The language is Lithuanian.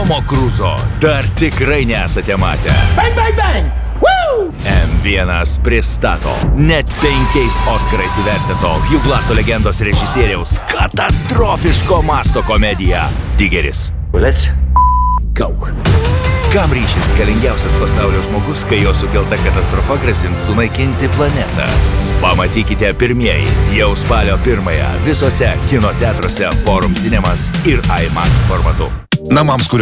Tomo Cruzo dar tikrai nesate matę. Bang, bang, bang! Woo! M1 pristato net 5 Oskarais įvertinto Hugh Glasso legendos režisieriaus katastrofiško masto komediją Digeris. Let's go. Kam ryšis galingiausias pasaulio žmogus, kai jo sukelta katastrofa grasins sunaikinti planetą? Pamatykite pirmieji jau spalio 1 visose kino teatruose Forum Cinemas ir IMAX formatu. Namams,